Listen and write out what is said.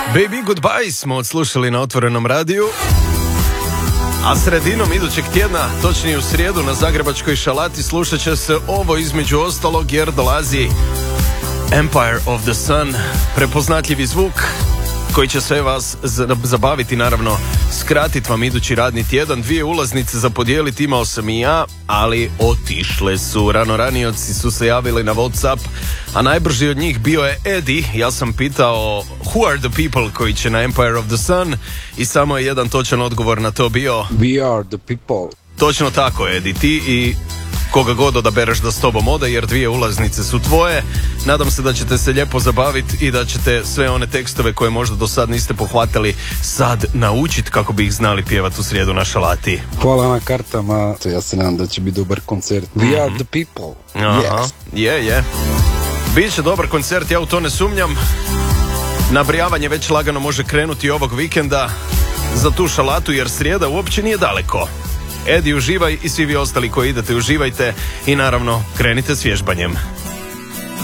Baby Goodbye smo odslušali na Otvorenom radiju. A sredinom idućeg tjedna, točnije u srijedu na Zagrebačkoj šalati, slušat će se ovo između ostalog jer dolazi Empire of the Sun, prepoznatljivi zvuk koji će sve vas zabaviti, naravno skratiti vam idući radni tjedan. 2 ulaznice za podijeliti imao sam i ja, ali otišle su. Ranioci su se javili na WhatsApp, a najbrži od njih bio je Eddie. Ja sam pitao who are the people koji će na Empire of the Sun i samo je jedan točan odgovor na to bio We are the people. Točno tako, Eddie, ti i koga god odabereš da s tobom ode, jer 2 ulaznice su tvoje. Nadam se da ćete se lijepo zabaviti i da ćete sve one tekstove koje možda do sad niste pohvatali sad naučiti kako bi ih znali pjevati u srijedu na šalati. Hvala na kartama, ja se nadam da će biti dobar koncert. We are the people. Aha, je. Biće dobar koncert, ja u to ne sumnjam. Nabrijavanje već lagano može krenuti ovog vikenda za tu šalatu, jer srijeda uopće nije daleko. Edi, uživaj i svi vi ostali koji idete, uživajte i naravno krenite s vježbanjem.